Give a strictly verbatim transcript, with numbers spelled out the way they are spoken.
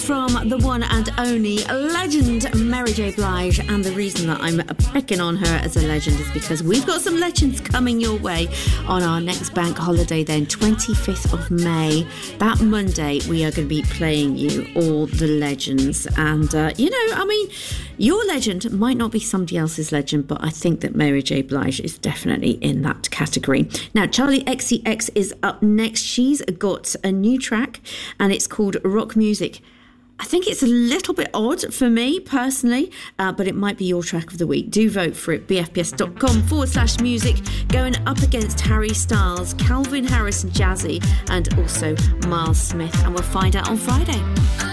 From the one and only legend Mary J. Blige, and the reason that I'm picking on her as a legend is because we've got some legends coming your way on our next bank holiday then, twenty-fifth of May. That Monday we are going to be playing you all the legends, and uh, you know, I mean, your legend might not be somebody else's legend, but I think that Mary J. Blige is definitely in that category. Now Charlie X C X is up next. She's got a new track and it's called Rock Music. I think it's a little bit odd for me personally, uh, but it might be your track of the week. Do vote for it. bfbs.com forward slash music. Going up against Harry Styles, Calvin Harris and Jazzy, and also Miles Smith. And we'll find out on Friday.